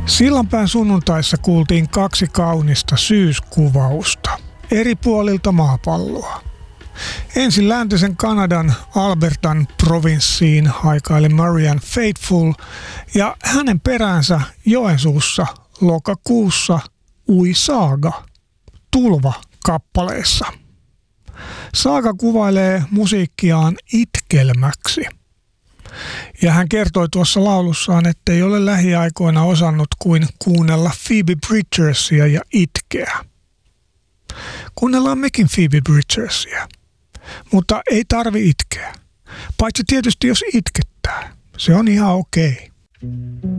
Sillanpään sunnuntaissa kuultiin 2 kaunista syyskuvausta eri puolilta maapalloa. Ensin läntisen Kanadan Albertan provinssiin haikaili Marianne Faithfull ja hänen peräänsä Joensuussa lokakuussa ui Saaga Tulva-kappaleessa. Saaga kuvailee musiikkiaan itkelmäksi. Ja hän kertoi tuossa laulussaan, ettei ole lähiaikoina osannut kuin kuunnella Phoebe Bridgersia ja itkeä. Kuunnellaan mekin Phoebe Bridgersia, mutta ei tarvi itkeä. Paitsi tietysti jos itkettää. Se on ihan okei.